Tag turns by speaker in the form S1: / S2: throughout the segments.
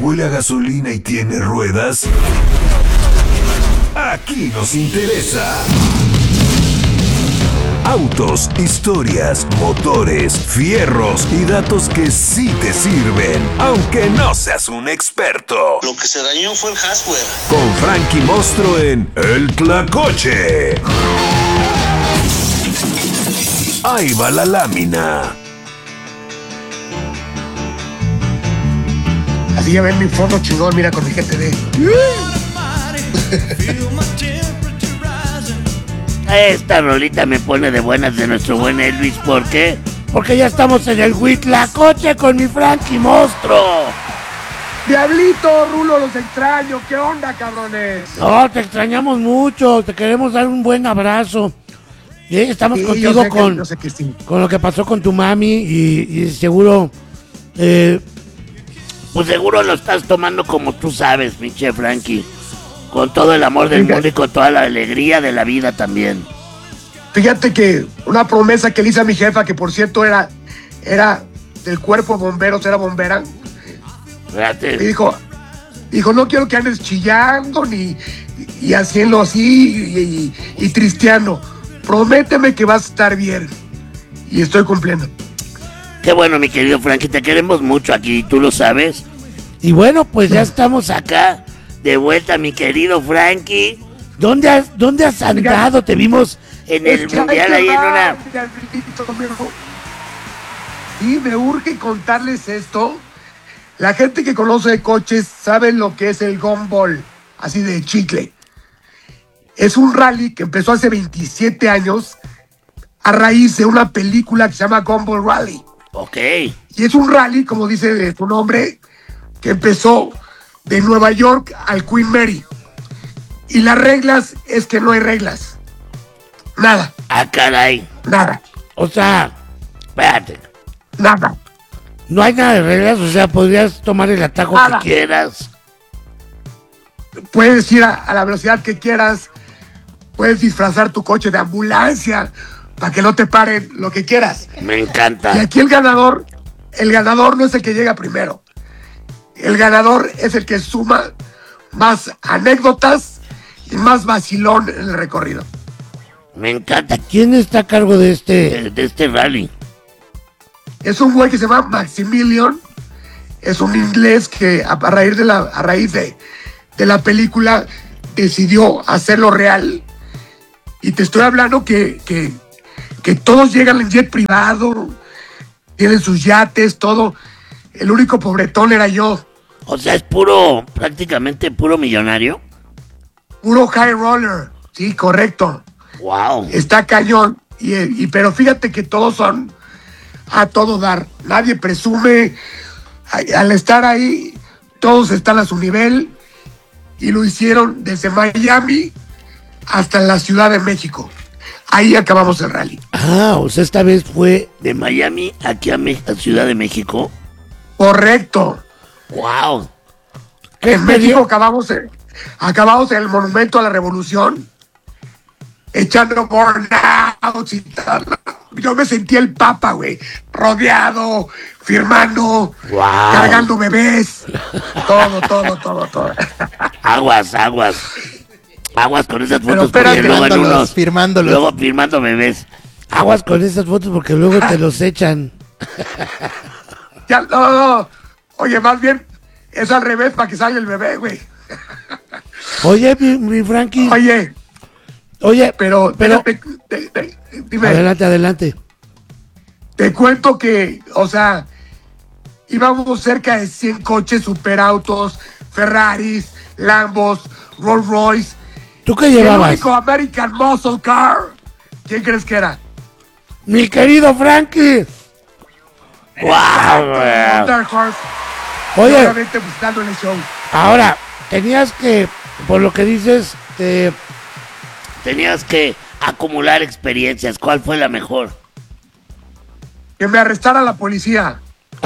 S1: huele a gasolina y tiene ruedas? Aquí nos interesa. Autos, historias, motores, fierros y datos que sí te sirven, aunque no seas un experto.
S2: Lo que se dañó fue el hardware.
S1: Con Frankie Mostro en El Tlacoche. Ahí va la lámina.
S3: Así ya ven mi fondo chingón, mira, con mi GTD.
S4: Esta rolita me pone de buenas de nuestro buen Elvis. ¿Por qué? Porque ya estamos en el Huitlacoche con mi Frankie Mostro.
S3: Diablito, Rulo, los extraño. ¿Qué onda, cabrones?
S4: No, te extrañamos mucho. Te queremos dar un buen abrazo. Estamos contigo con lo que pasó con tu mami y seguro, pues seguro lo estás tomando como tú sabes, pinche Frankie. Con todo el amor del mundo y con toda la alegría de la vida también.
S3: Fíjate que una promesa que le hice a mi jefa, que por cierto era del cuerpo de bomberos, era bombera.
S4: Fíjate.
S3: Y dijo, no quiero que andes chillando y haciendo así y tristeando. Prométeme que vas a estar bien. Y estoy cumpliendo.
S4: Qué bueno, mi querido Frankie, te queremos mucho aquí, tú lo sabes. Y bueno, pues ya estamos acá. De vuelta, mi querido Frankie. ¿Dónde has andado? Te vimos en el mundial ahí en una...
S3: Y me urge contarles esto. La gente que conoce de coches sabe lo que es el gumball, así de chicle. Es un rally que empezó hace 27 años a raíz de una película que se llama Gumball Rally.
S4: Ok.
S3: Y es un rally, como dice su nombre, que empezó de Nueva York al Queen Mary. Y las reglas es que no hay reglas. Nada.
S4: Ah, caray.
S3: Nada.
S4: O sea, espérate.
S3: Nada.
S4: No hay nada de reglas, o sea, podrías tomar el atajo
S3: Nada.
S4: que quieras.
S3: Puedes ir a la velocidad que quieras. Puedes disfrazar tu coche de ambulancia para que no te paren, lo que quieras.
S4: Me encanta.
S3: Y aquí el ganador no es el que llega primero. El ganador es el que suma más anécdotas y más vacilón en el recorrido.
S4: Me encanta. ¿Quién está a cargo de este rally?
S3: Es un güey que se llama Maximilian. Es un inglés que a raíz de la película decidió hacerlo real. Y te estoy hablando que todos llegan en jet privado, tienen sus yates, todo. El único pobretón era yo.
S4: O sea, es prácticamente puro millonario.
S3: Puro high roller. Sí, correcto.
S4: Wow.
S3: Está cañón. Pero fíjate que todos son a todo dar. Nadie presume. Al estar ahí, todos están a su nivel. Y lo hicieron desde Miami hasta la Ciudad de México. Ahí acabamos el rally.
S4: Ah, o sea, esta vez fue de Miami aquí a Ciudad de México.
S3: Correcto.
S4: Wow.
S3: En México acabamos en el Monumento a la Revolución, echando burnouts y tal. Yo me sentí el papa, güey, rodeado, firmando, cargando bebés, todo.
S4: Aguas con esas fotos.
S3: Espérate,
S4: luego firmando bebés. Aguas con esas fotos porque luego te los echan.
S3: Ya, no. Oye, más bien, es al revés para que salga el bebé, güey.
S4: Oye, mi Frankie.
S3: Oye, pero dime.
S4: Adelante.
S3: Te cuento que, o sea, íbamos cerca de 100 coches, superautos, Ferraris, Lambos, Rolls Royce.
S4: ¿Tú qué llevabas?
S3: El único American Muscle Car. ¿Quién crees que era?
S4: Mi querido Frankie. ¡Wow!
S3: Dark Horse.
S4: Oye,
S3: obviamente buscando en el show.
S4: Ahora, tenías que, por lo que dices, tenías que acumular experiencias. ¿Cuál fue la mejor?
S3: Que me arrestara la policía.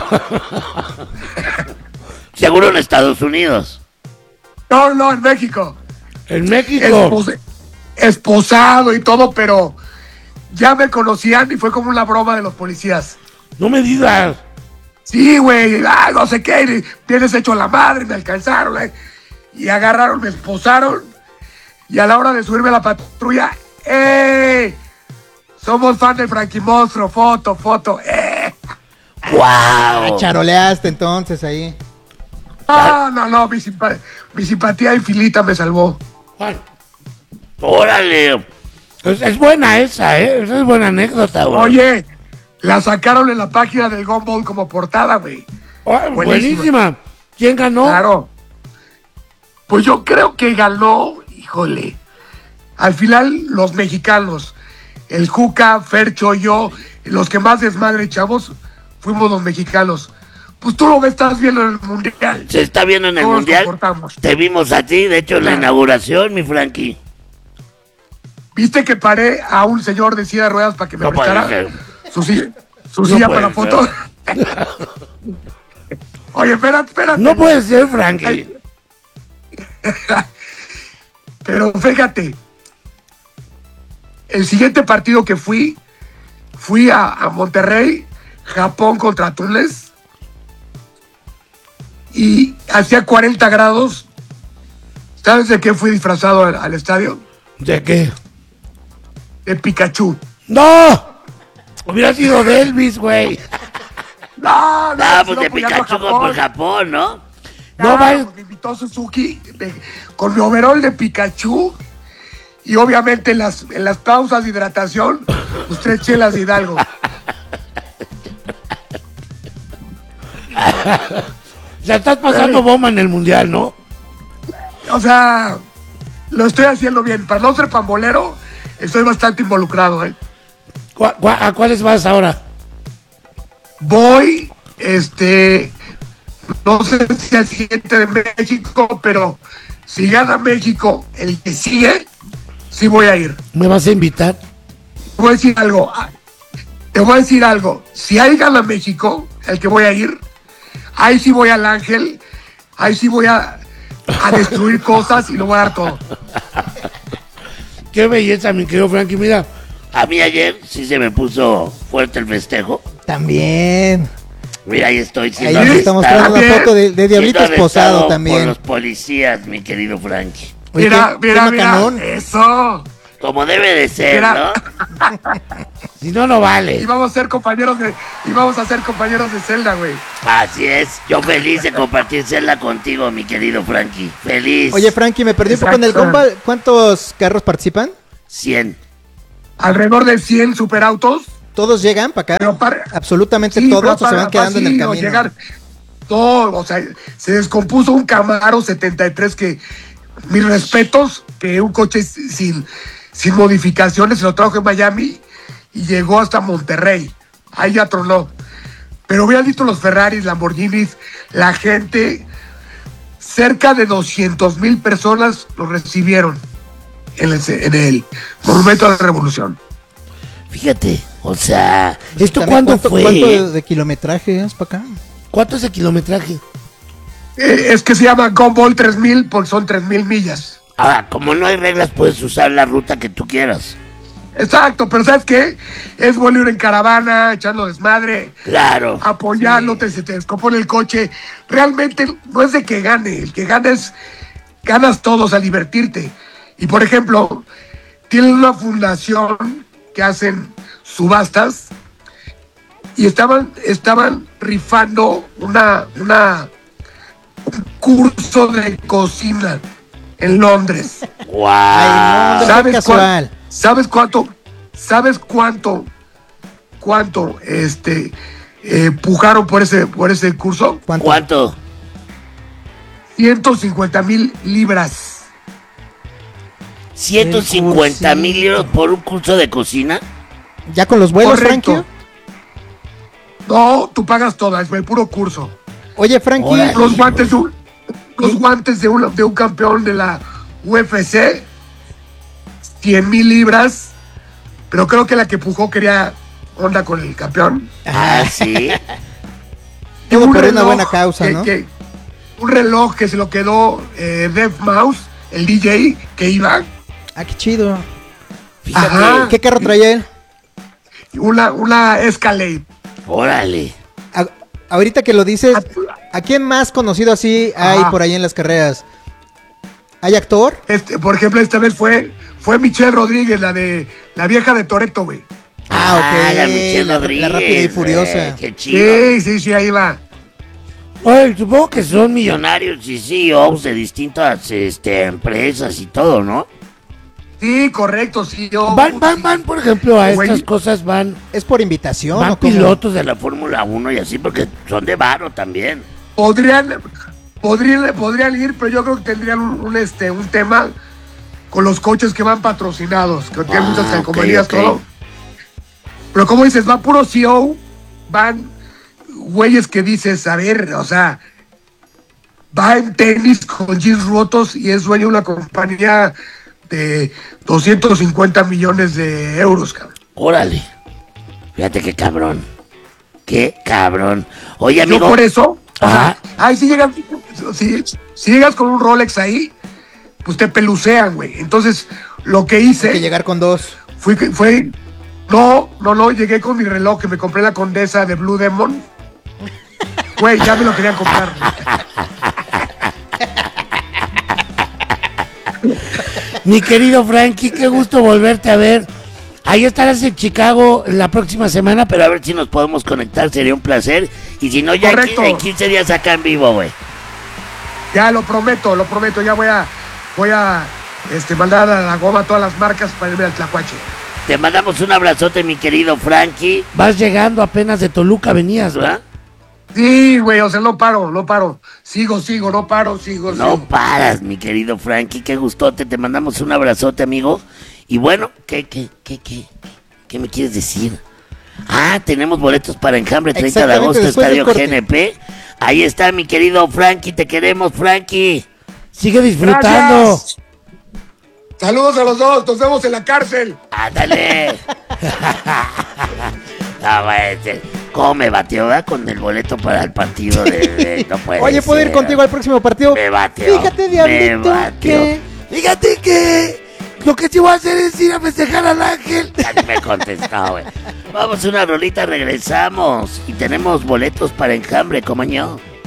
S4: Seguro en Estados Unidos.
S3: No, en México.
S4: ¿En México?
S3: Esposado y todo, pero ya me conocían y fue como una broma de los policías.
S4: No me digas.
S3: Sí, güey, no sé qué, tienes hecho la madre, me alcanzaron, y agarraron, me esposaron, y a la hora de subirme a la patrulla, somos fan de Frankie Monstruo, foto,
S4: ¡Wow!
S2: Charoleaste entonces ahí.
S3: No, mi simpatía infinita me salvó.
S4: Juan, órale. Es buena esa, ¿eh? Esa es buena anécdota, güey.
S3: Oye, la sacaron en la página del Gumball como portada, güey.
S4: Buenísima. ¿Quién ganó?
S3: Claro. Pues yo creo que ganó, híjole. Al final, los mexicanos. El Juca, Fercho, yo, los que más desmadre echamos, fuimos los mexicanos. Pues tú lo estás viendo en el Mundial.
S4: Se está viendo en el
S3: Todos
S4: Mundial.
S3: soportamos.
S4: Te vimos a ti, de hecho, en la inauguración, mi Frankie.
S3: ¿Viste que paré a un señor de silla de ruedas para que me
S4: No puede
S3: prestara
S4: ser.
S3: su silla
S4: puede
S3: para la foto? Oye, espérate.
S4: No puede ser, Frankie.
S3: Pero fíjate, el siguiente partido que fui a Monterrey, Japón contra Túnez, y hacía 40 grados. ¿Sabes de qué fui disfrazado al estadio?
S4: ¿De qué?
S3: De Pikachu.
S4: ¡No! Hubiera sido de Elvis, güey.
S3: No,
S4: Pues de
S3: apoyando a
S4: Pikachu por Japón, ¿no?
S3: No,
S4: No, va.
S3: pues me invitó Suzuki con mi overol de Pikachu y obviamente en las pausas de hidratación, pues 3 chelas de Hidalgo.
S4: Ya estás pasando bomba en el Mundial, ¿no?
S3: O sea, lo estoy haciendo bien. Para no ser pambolero, estoy bastante involucrado, ¿eh?
S4: ¿A cuáles vas ahora?
S3: Voy, no sé si al siguiente de México, pero si gana México el que sigue, sí voy a ir.
S4: ¿Me vas a invitar?
S3: Te voy a decir algo. Si ahí gana México, el que voy a ir, ahí sí voy al Ángel, ahí sí voy a destruir cosas y lo voy a dar todo.
S4: Qué belleza, mi querido Frankie. Mira, a mí ayer sí se me puso fuerte el festejo.
S2: También.
S4: Mira, ahí estoy
S2: Ahí
S4: siendo
S2: estamos
S4: arrestado.
S2: mostrando una foto de Diablito
S4: Siendo
S2: esposado
S4: arrestado por
S2: también.
S4: los policías, mi querido Frankie.
S2: Oye,
S3: Mira,
S2: qué macanón.
S3: eso.
S4: Como debe de ser,
S3: Mira.
S4: ¿no? Si no, no vale.
S3: Y vamos a ser compañeros de Zelda, güey.
S4: Así es. Yo feliz de compartir celda contigo, mi querido Frankie. Feliz.
S2: Oye, Frankie, me perdí un poco en el
S3: Exacto.
S2: Gumball. ¿Cuántos carros participan?
S4: 100.
S3: Alrededor de 100 superautos.
S2: ¿Todos llegan para acá?
S3: Pero para,
S2: ¿Absolutamente
S3: sí,
S2: todos
S3: pero
S2: o se van quedando en el
S3: sí,
S2: camino?
S3: o llegar todo, o sea, se descompuso un Camaro 73 que, mis respetos, que un coche sin modificaciones, se lo trajo en Miami y llegó hasta Monterrey. Ahí ya tronó. Pero hubieran visto los Ferraris, Lamborghinis, la gente, cerca de 200,000 personas lo recibieron en el Monumento a la Revolución.
S4: Fíjate, o sea, ¿esto
S2: También,
S4: cuándo fue?
S2: ¿Cuánto de kilometraje es para acá?
S4: ¿Cuánto es el kilometraje?
S3: Es que se llama Gumball 3000 porque son 3,000 millas.
S4: Ahora, como no hay reglas, puedes usar la ruta que tú quieras.
S3: Exacto, pero ¿sabes qué? Es bueno ir en caravana, echando desmadre,
S4: Claro.
S3: apoyándote, se te descompone el coche. Realmente no es de que gane, el que gana es, ganas todos al divertirte. Y por ejemplo, tienen una fundación que hacen subastas y estaban rifando un curso de cocina en Londres.
S4: ¡Wow!
S2: Ay, no,
S3: ¿Sabes
S2: qué casual.
S3: ¿Sabes cuánto pujaron por ese curso?
S4: ¿Cuánto?
S3: 150,000 libras.
S4: 150,000 euros por un curso de cocina.
S2: ¿Ya con los vuelos,
S3: Correcto.
S2: Frankie?
S3: No, tú pagas todas, es el puro curso.
S2: Oye, Frankie,
S4: Órale.
S3: Los guantes de un campeón de la UFC, 100,000 libras, pero creo que la que pujó quería onda con el campeón.
S4: Ah, sí.
S2: todo
S3: Un
S2: por una
S3: reloj
S2: buena causa, ¿no?
S3: Un reloj que se lo quedó Dev Mouse, el DJ que iba.
S2: Ah, qué chido.
S4: Fíjate.
S3: Ajá.
S2: ¿Qué carro traía él?
S3: Una Escalade.
S4: Órale.
S2: Ah, Ahorita que lo dices, ¿a quién más conocido así hay por ahí en las carreras? ¿Hay actor?
S3: Por ejemplo, esta vez fue Michelle Rodríguez, la vieja de Toretto, güey.
S2: Ok.
S4: La Michelle Rodríguez.
S2: La Rápida y Furiosa.
S4: Qué chido.
S3: Sí, ahí va.
S4: Oye, supongo que son millonarios y CEOs de distintas empresas y todo, ¿no?
S3: Sí, correcto, sí.
S4: Van, por ejemplo, a estas cosas van
S2: ¿Es por invitación
S4: van
S2: o cómo?
S4: pilotos de la Fórmula 1 y así, porque son de varo también.
S3: Podrían ir, pero yo creo que tendrían un tema con los coches que van patrocinados, que tienen muchas calcomanías,
S4: ok.
S3: todo. Pero como dices, va puro CEO, van güeyes que dices, a ver, o sea, va en tenis con jeans rotos y es dueño de una compañía de 250 millones de euros, cabrón.
S4: Órale. Fíjate qué cabrón. Qué cabrón. Oye, amigo.
S3: Yo por eso,
S4: Ajá.
S3: si llegas con un Rolex ahí, pues te pelucean, güey. Entonces, lo que hice
S2: Hay que llegar con dos.
S3: No, llegué con mi reloj que me compré la Condesa de Blue Demon. Güey, ya me lo querían comprar.
S4: Mi querido Frankie, qué gusto volverte a ver. Ahí estarás en Chicago la próxima semana, pero a ver si nos podemos conectar, sería un placer. Y si no, ya en 15 días acá en vivo, güey.
S3: Ya lo prometo, ya voy a mandar a la goma a todas las marcas para irme al Tlacuache.
S4: Te mandamos un abrazote, mi querido Frankie. Vas llegando apenas de Toluca, venías, ¿verdad?
S3: Sí, güey, o sea, no paro. Sigo, no paro, sigo.
S4: No paras, mi querido Frankie, qué gustote. Te mandamos un abrazote, amigo. Y bueno, ¿qué me quieres decir? Tenemos boletos para Enjambre 30 de agosto, Estadio GNP. Ahí está, mi querido Frankie, te queremos, Frankie. Sigue disfrutando.
S3: Gracias. Saludos a los dos, nos vemos en la cárcel.
S4: Ándale. No, güey, ¿cómo me batió, verdad? Con el boleto para el partido de no puede
S2: Oye, ¿puedo ir
S4: ser.
S2: contigo al próximo partido?
S4: Me batió.
S2: Fíjate, diablito, que...
S4: Fíjate que lo que sí voy a hacer es ir a festejar al ángel. Ya ni me contestó, güey. Vamos a una rolita, regresamos. Y tenemos boletos para Enjambre, como yo.